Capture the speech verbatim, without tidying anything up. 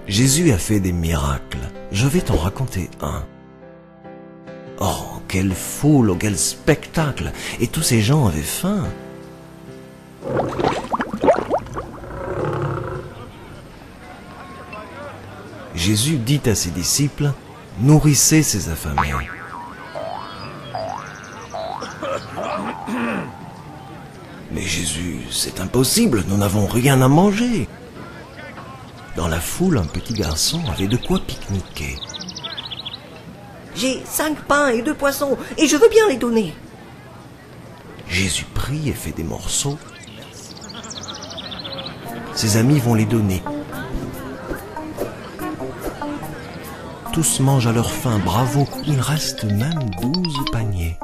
Jésus a fait des miracles. Je vais t'en raconter un. Oh, quelle foule, oh, quel spectacle! Et tous ces gens avaient faim. Jésus dit à ses disciples, « Nourrissez ces affamés. » Mais Jésus, c'est impossible, nous n'avons rien à manger. Dans la foule, un petit garçon avait de quoi pique-niquer. J'ai cinq pains et deux poissons, et je veux bien les donner. Jésus prie et fait des morceaux. Ses amis vont les donner. Tous mangent à leur faim, bravo, il reste même douze paniers.